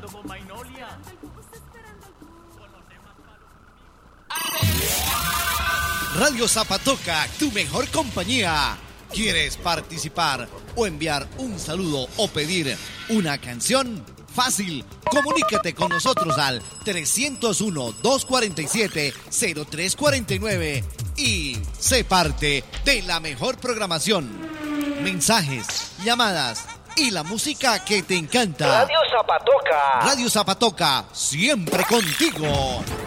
Radio Zapatoca, tu mejor compañía. ¿Quieres participar o enviar un saludo o pedir una canción? Fácil, comunícate con nosotros al 301-247-0349 y sé parte de la mejor programación. Mensajes, llamadas y la música que te encanta. Radio Zapatoca. Radio Zapatoca, siempre contigo.